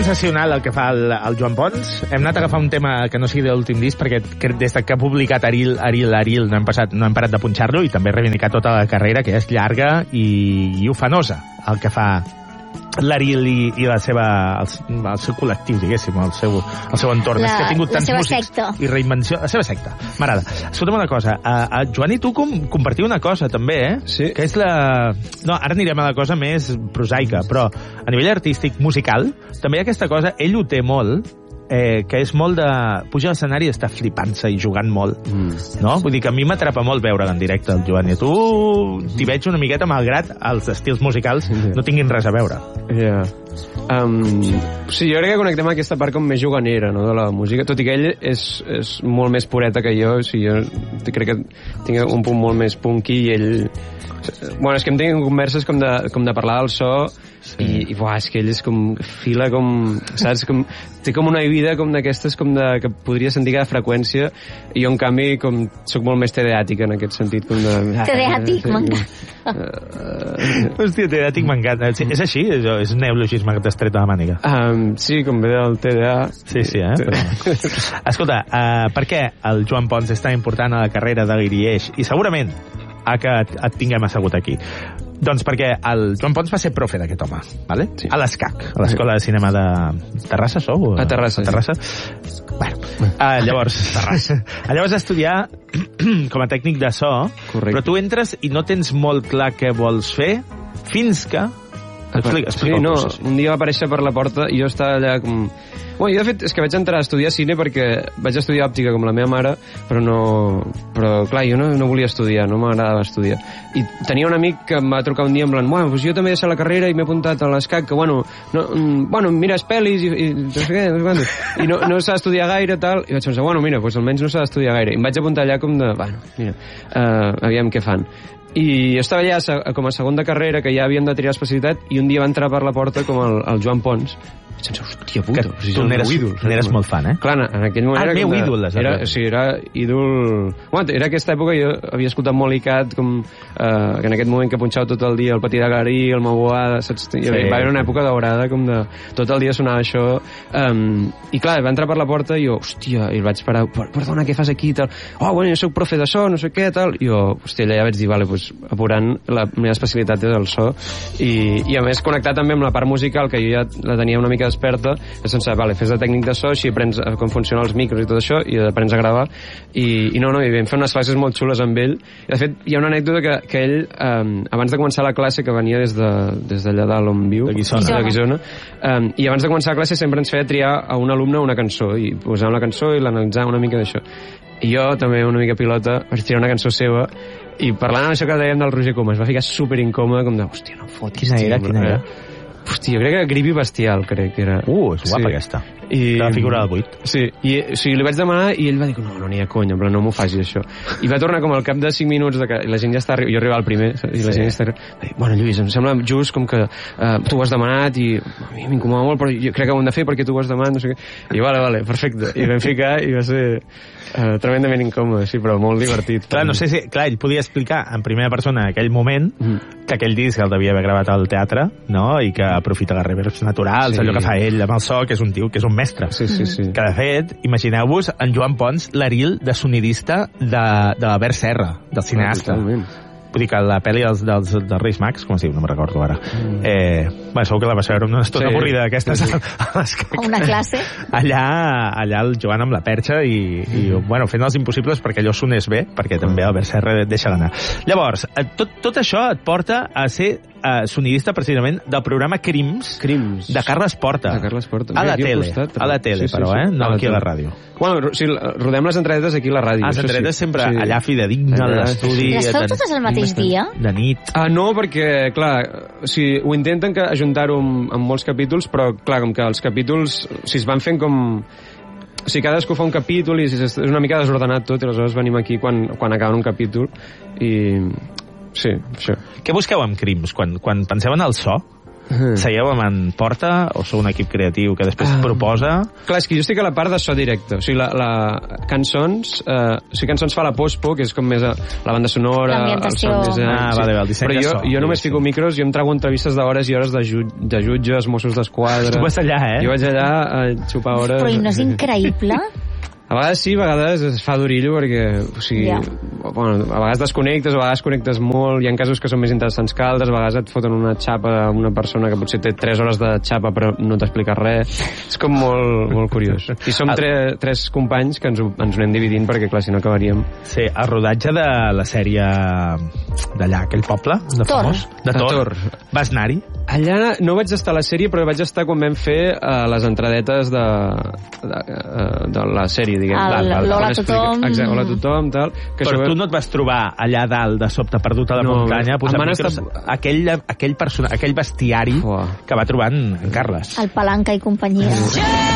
sensacional el que fa el Joan Pons. Hem anat a agafar un tema que no sigui de l'últim disc, perquè des que ha publicat Aril no hem parat de punxar-lo, i també reivindicar tota la carrera, que és llarga i ufanosa, el que fa l'Aril i el seu col·lectiu, diguéssim, el seu entorn. És que ha tingut tants músics i reinvenció. La seva secta. M'agrada. Escolta'm una cosa. Joan i tu compartiu una cosa, també, Sí. Que és la... No, ara anirem a la cosa més prosaica, però a nivell artístic, musical, també hi ha aquesta cosa, ell ho té molt, que és molt de... Puja a l'escenari i està flipant-se i jugant molt, no? Vull dir que a mi m'atrapa molt veure'l en directe, el Joan, i a tu t'hi veig una miqueta, malgrat els estils musicals no tinguin res a veure. Sí, jo crec que connectem aquesta part com més juganera, no?, de la música, tot i que ell és molt més pureta que jo. O sigui, jo crec que tinc un punt molt més punky i ell... Bueno, és que em tinc converses com de parlar del so, i buah, és que ell és com fila com, saps, com té com una vida com d'aquestes com de, que podria sentir cada freqüència, i jo en canvi com soc molt més tedeàtic en aquest sentit, com de... Tedeàtic, m'encanta. Hòstia, tedeàtic m'encanta. És així? És un neologisme que t'has tret de la màniga. Sí, com ve del TDA. Sí, però... Escolta, per què el Joan Pons és tan important a la carrera de l'Irieix? I segurament a que et tinguem assegut aquí. Doncs perquè el Joan Pons va ser profe d'aquest home, ¿vale? Sí. A l'ESCAC, a l'Escola de Cinema de Terrassa, sou? A Terrassa. Sí. Bueno, llavors... Terrassa. Llavors estudiar com a tècnic de so. Correcte. Però tu entres i no tens molt clar què vols fer fins que... Explica sí, no, un dia va aparèixer per la porta i jo estava allà com... Bueno, jo de fet és que vaig entrar a estudiar cine perquè vaig estudiar òptica com la meva mare, però clar, jo no volia estudiar, no m'agradava estudiar. I tenia un amic que em va trucar un dia en plan, bueno, doncs jo també he deixat la carrera i m'he apuntat a l'ESCAC, que mires pel·lis i no sé què, no sé quant, i no s'ha d'estudiar gaire, tal, i vaig pensar, bueno, mira, doncs almenys no s'ha d'estudiar gaire. I em vaig apuntar allà com de, bueno, mira, aviam què fan. I jo estava allà com a segon de carrera, que ja havíem de triar especialitat, i un dia va entrar per la porta com el Joan Pons. Vaig pensar, hòstia puta, si tu n'eres molt fan, Clar, en aquell moment era... El meu ídol, era ídol... Bueno, era aquesta època, jo havia escoltat molt ICAT, com que en aquest moment que punxava tot el dia el Patí de Garí, el Maboada, saps? Sí. Va haver una època daurada, com de... Tot el dia sonava això. I clar, va entrar per la porta i jo, hòstia, i el vaig parar, perdona, què fas aquí? Tal. Oh, bueno, jo soc profe de so, no sé què, tal. I jo, hòstia, allà vaig dir, vale, doncs apurant, la meva especialitat és el so. I a més, connectar també amb la part musical, que jo ja la tenia una mica desperta, és sense, vale, fes de tècnic de so, així aprens com funcionen els micros i tot això, i aprens a gravar, i vam fer unes classes molt xules amb ell. I de fet, hi ha una anècdota que ell, abans de començar la classe, que venia des d'allà dalt on viu, de Guissona, i abans de començar la classe sempre ens feia triar a un alumne una cançó, i posàvem la cançó i l'analitzàvem una mica d'això. I jo, també una mica pilota, vaig triar una cançó seva, i parlant amb això que dèiem del Roger Coma, es va ficar superincòmode, com de, hòstia, no fotis. Quina era? Hòstia, jo crec que Grivi Bestial, crec que era. És guapa aquesta. La figura del 8. Sí, i li vaig demanar i ell va dir, no, ni de conya, no m'ho facis això. I va tornar com al cap de 5 minuts de que la gent ja està... Jo arribava al primer, i la gent ja està... Bueno, Lluís, em sembla just com que tu ho has demanat i a mi m'incomoda molt, però jo crec que ho hem de fer perquè tu ho has demanat, no sé què. I vale, perfecte. I vam ficar i va ser... tremendament incòmode, sí, però molt divertit. Clar, no sé si... Clar, ell podia explicar en primera persona en aquell moment que aquell disc el devia haver gravat al teatre, no?, i que aprofita les reverbs naturals, allò que fa ell amb el so, que és un tio, que és un mestre. Sí. Que, de fet, imagineu-vos en Joan Pons, l'Aril de sonidista de l'Albert Serra, del cineasta. Totalment. Vull dir que la pel·li dels Reis Mags, com es diu, no me'n recordo ara. Segur que la vas veure una estona avorrida d'aquestes. Una classe. Allà el Joan amb la perxa i bueno, fent els impossibles perquè allò sonés bé, perquè també Albert Serra deixa d'anar. Llavors, tot això et porta a ser sonidista precisament del programa Crims de Carles Porta. A la tele, però, no aquí a la ràdio. Bueno, sí, rodem les entrevistes aquí a la ràdio. Les entrevistes sempre allà fidedigna, a l'estudi. Les feu totes el mateix dia? De nit. No, perquè, clar, ho intenten ajuntar-ho amb molts capítols, però, clar, com que els capítols es van fent com... O sigui, cadascú fa un capítol i és una mica desordenat tot, i aleshores venim aquí quan acaben un capítol i... Sí, això. Què busqueu amb Crims? Quan penseu en el so, Seieu amb en Porta o sou un equip creatiu que després proposa? Clar, és que jo estic a la part de so directe. O sigui, cançons fa la postpo, que és com més la banda sonora, l'ambientació. el sound design. El disseny però de so. jo només fico micros, jo em trago entrevistes d'hores i hores de jutges, Mossos d'Esquadra. Tu vas allà, Jo vaig allà a xupar hores. Però no és increïble? A vegades sí, a vegades es fa d'orillo perquè, o sigui, bueno, a vegades desconnectes, a vegades connectes molt, hi ha casos que són més interessants que altres, a vegades et foten una xapa a una persona que potser té 3 hores de xapa però no t'explica res. És com molt, molt curiós. I som tres companys que ens anem dividint perquè, clar, si no acabaríem. Sí, el rodatge de la sèrie d'allà, aquell poble, de Tor. famós. De Tor. Vas anar-hi? Allà no vaig estar a la sèrie, però vaig estar quan vam fer les entradetes de la sèrie, diguem. L'Hola a tothom. Exacte, Hola a tothom, tal. Que Però tu no et vas trobar allà dalt, de sobte, perdut a la muntanya, posant micros, aquell bestiari que va trobant en Carles. El Palanca i companyia.